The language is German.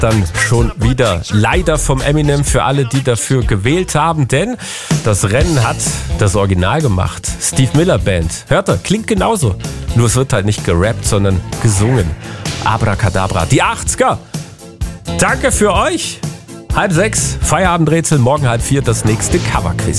dann schon wieder leider vom Eminem für alle, die dafür gewählt haben, denn das Rennen hat das Original gemacht. Steve Miller Band. Hört ihr, klingt genauso. Nur es wird halt nicht gerappt, sondern gesungen. Abracadabra. Die 80er. Danke für euch. 5:30, Feierabendrätsel, morgen 4:30 das nächste Coverquiz.